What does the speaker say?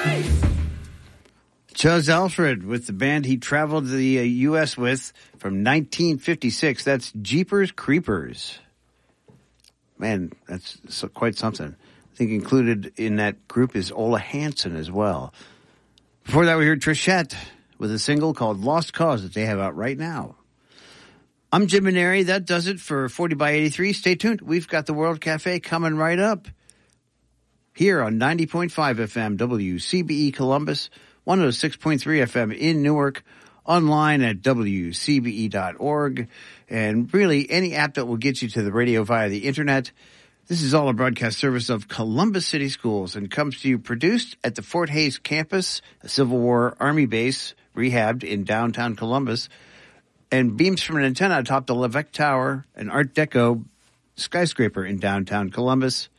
Charles Alfred with the band he traveled the U.S. with from 1956. That's Jeepers Creepers. Man, that's quite something. I think included in that group is Ola Hansen as well. Before that, we heard Trishette with a single called Lost Cause that they have out right now. I'm Jim Maneri. That does it for 40 by 83. Stay tuned. We've got the World Cafe coming right up here on 90.5 FM WCBE Columbus, 106.3 FM in Newark, online at WCBE.org, and really any app that will get you to the radio via the internet. This is all a broadcast service of Columbus City Schools and comes to you produced at the Fort Hays campus, a Civil War Army base rehabbed in downtown Columbus, and beams from an antenna atop the Levesque Tower, an Art Deco skyscraper in downtown Columbus.